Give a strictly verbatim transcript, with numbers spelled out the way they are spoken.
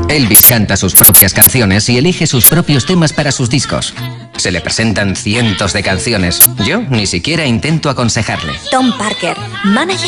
Elvis canta sus propias canciones y elige sus propios temas para sus discos. Se le presentan cientos de canciones. Yo ni siquiera intento aconsejarle. Tom Parker, manager